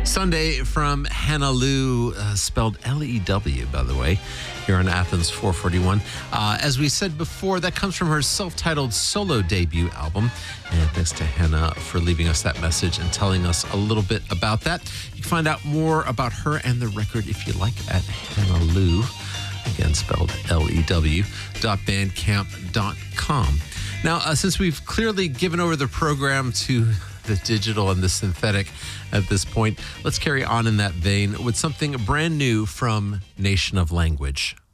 Sunday from Hannah Lew, spelled Lew, by the way, here on Athens 441. As we said before, that comes from her self-titled solo debut album. And thanks to Hannah for leaving us that message and telling us a little bit about that. You can find out more about her and the record, if you like, at Hannah Lew, again spelled Lew.bandcamp.com. Now, since we've clearly given over the program to the digital and the synthetic at this point, let's carry on in that vein with something brand new from Nation of Language.